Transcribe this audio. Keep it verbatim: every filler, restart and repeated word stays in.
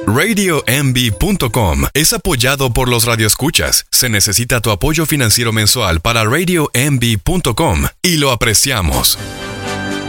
radio m b punto com es apoyado por los radioescuchas. Se necesita tu apoyo financiero mensual para radio m b punto com y lo apreciamos.